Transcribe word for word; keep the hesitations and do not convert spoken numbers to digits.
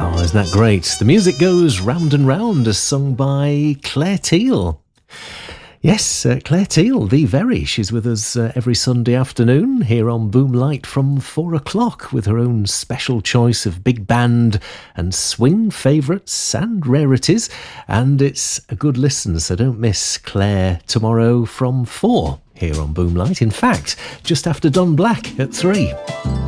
Oh, isn't that great? The music goes round and round, as sung by Claire Teal. Yes, uh, Claire Teal, the very. She's with us uh, every Sunday afternoon here on Boomlight from four o'clock with her own special choice of big band and swing favourites and rarities. And it's a good listen, so don't miss Claire tomorrow from four here on Boomlight. In fact, just after Don Black at three.